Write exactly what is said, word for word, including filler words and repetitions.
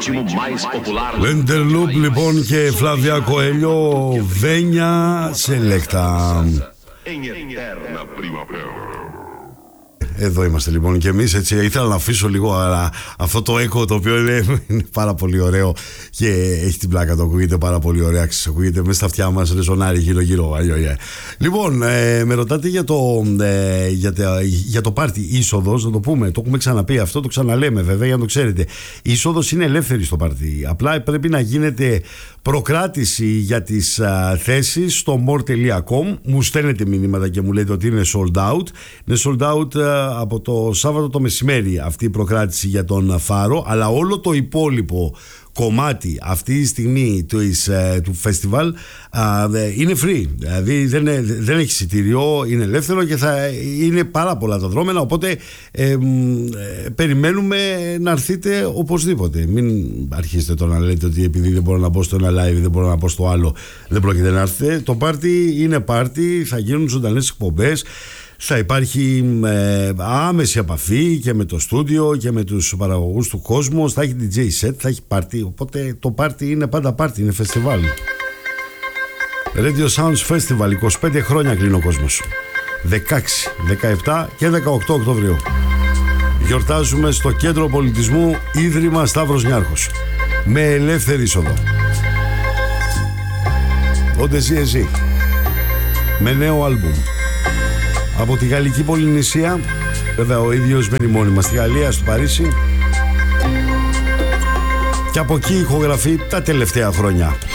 Λέντερλουπ λοιπόν και Φλάβια Κοέλιο, Βένια Σελέκτα. Εδώ είμαστε λοιπόν και εμείς, έτσι. Ήθελα να αφήσω λίγο, αλλά αυτό το έκο το οποίο είναι, είναι πάρα πολύ ωραίο και έχει την πλάκα, το ακούγεται πάρα πολύ ωραία. Ακούγεται μέσα στα αυτιά μας, ρεζονάρει γύρω-γύρω. Λοιπόν, ε, με ρωτάτε για το, ε, για, για το πάρτι είσοδος, να το πούμε. Το έχουμε ξαναπεί αυτό, το ξαναλέμε βέβαια για να το ξέρετε. Η είσοδος είναι ελεύθερη στο πάρτι. Απλά πρέπει να γίνεται προκράτηση για τις α, θέσεις στο more τελεία com. Μου στέλνετε μηνύματα και μου λέτε ότι είναι sold out. Είναι sold out α, από το Σάββατο το μεσημέρι αυτή η προκράτηση για τον Φάρο, αλλά όλο το υπόλοιπο κομμάτι αυτή τη στιγμή του, του φεστιβάλ είναι free, δηλαδή δεν, δεν έχει εισιτήριο, είναι ελεύθερο και θα είναι πάρα πολλά τα δρόμενα, οπότε ε, ε, περιμένουμε να έρθετε οπωσδήποτε. Μην αρχίσετε τώρα να λέτε ότι επειδή δεν μπορώ να μπω στο ένα live, δεν μπορώ να μπω στο άλλο, δεν πρόκειται να έρθετε. Το πάρτι είναι πάρτι, θα γίνουν ζωντανές εκπομπές, θα υπάρχει ε, άμεση επαφή και με το στούντιο και με τους παραγωγούς του κόσμου, θα έχει ντι τζέι set, θα έχει πάρτι, οπότε το πάρτι είναι πάντα πάρτι, είναι φεστιβάλ. Radio Sounds Festival, είκοσι πέντε χρόνια κλείνει ο κόσμος, δεκαέξι, δεκαεπτά και δεκαοκτώ Οκτωβρίου. Γιορτάζουμε στο Κέντρο Πολιτισμού Ίδρυμα Σταύρος Νιάρχος με ελεύθερη είσοδο. Ο Ντεζιεζή με νέο άλμπουμ από τη Γαλλική Πολυνησία, βέβαια ο ίδιος μένει μόνιμα στη Γαλλία, στο Παρίσι, και από εκεί ηχογραφεί τα τελευταία χρόνια.